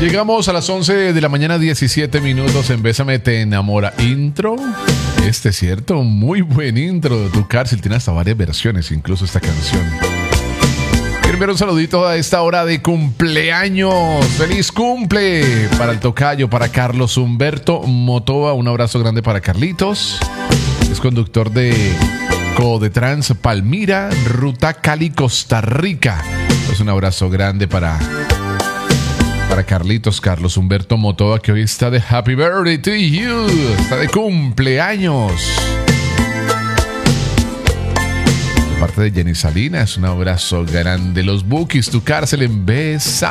Llegamos a las 11 de la mañana, 17 minutos en Bésame Te Enamora. Intro. Es cierto, un muy buen intro de Tu Cárcel. Tiene hasta varias versiones, incluso esta canción. Quiero enviar un saludito a esta hora de cumpleaños. ¡Feliz cumple! Para el tocayo, para Carlos Humberto Motova. Un abrazo grande para Carlitos. Es conductor de Codetrans Palmira, ruta Cali, Costa Rica. Pues un abrazo grande para Carlos Humberto Motova, que hoy está de Happy Birthday to You. Está de cumpleaños. De parte de Jenny Salinas, un abrazo grande. Los Bookies, Tu Cárcel en Bésame.